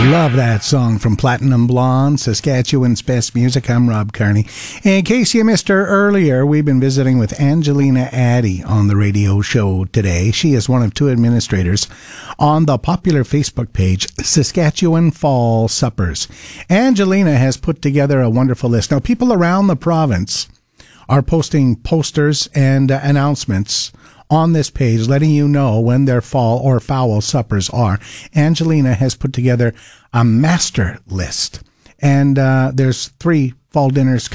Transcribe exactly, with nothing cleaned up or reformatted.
Love that song from Platinum Blonde, Saskatchewan's best music. I'm Rob Carney. In case you missed her earlier, we've been visiting with Angelina Addy on the radio show today. She is one of two administrators on the popular Facebook page, Saskatchewan Fall Suppers. Angelina has put together a wonderful list. Now, people around the province are posting posters and uh, announcements on this page, letting you know when their fall or fowl suppers are. Angelina has put together a master list, and uh, there's three fall dinners